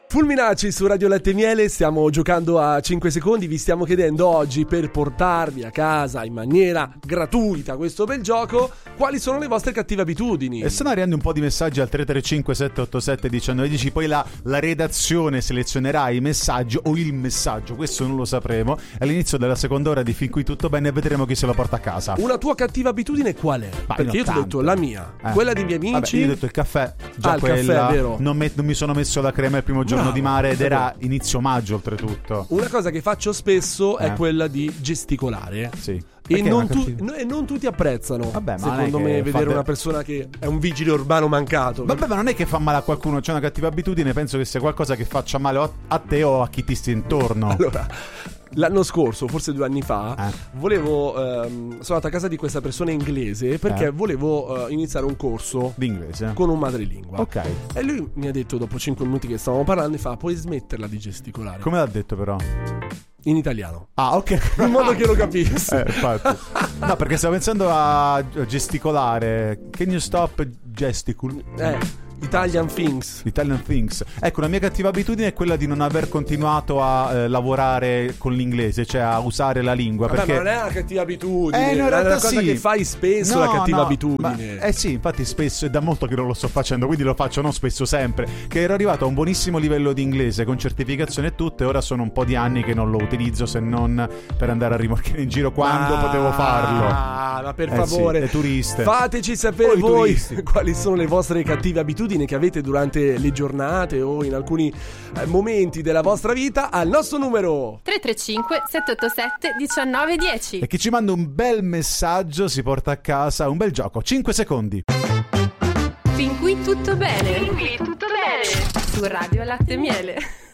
Fulminacci su Radio Latte e Miele, stiamo giocando a 5 secondi, vi stiamo chiedendo oggi, per portarvi a casa in maniera gratuita questo bel gioco, quali sono le vostre cattive abitudini. E stanno arrivando un po' di messaggi al 335 787 1910, poi la redazione selezionerà i messaggi o il messaggio, questo non lo sapremo, all'inizio della seconda ora di Fin Qui Tutto Bene, e vedremo chi se lo porta a casa. Una tua cattiva abitudine qual è? Perché io ti ho detto la mia, quella dei miei amici. Vabbè, io ho detto il caffè, già il quella, caffè, vero. non mi sono messo la crema il primo giorno di mare ed era inizio maggio oltretutto. Una cosa che faccio spesso è quella di gesticolare. Sì. E non tutti apprezzano. Vabbè, ma secondo me vedere una persona che è un vigile urbano mancato. Vabbè, ma non è che fa male a qualcuno, c'è una cattiva abitudine, penso che sia qualcosa che faccia male a te o a chi ti stia intorno. Allora, l'anno scorso, forse 2 anni fa, sono andato a casa di questa persona inglese perché volevo iniziare un corso d'inglese con un madrelingua. Ok. E lui mi ha detto, dopo 5 minuti che stavamo parlando, mi fa: puoi smetterla di gesticolare? Come l'ha detto però? In italiano. Ah, ok. In modo che lo capissi. Infatti. No, perché stavo pensando a gesticolare. Can you stop gesticle? Italian things. Ecco, la mia cattiva abitudine è quella di non aver continuato a lavorare con l'inglese, cioè a usare la lingua. Vabbè, perché ma non è una cattiva abitudine, no, è una cosa che fai spesso, la cattiva abitudine. Ma, sì, infatti spesso, è da molto che non lo sto facendo, quindi lo faccio non spesso, sempre. Che ero arrivato a un buonissimo livello di inglese con certificazione e tutto, e ora sono un po' di anni che non lo utilizzo, se non per andare a rimorchiare in giro quando potevo farlo. Ma per favore, le turiste. Fateci sapere voi quali sono le vostre cattive abitudini che avete durante le giornate o in alcuni momenti della vostra vita al nostro numero 335 787 1910. E chi ci manda un bel messaggio si porta a casa un bel gioco. 5 secondi. Fin qui tutto bene. Fin qui tutto bene. Su Radio Latte e Miele.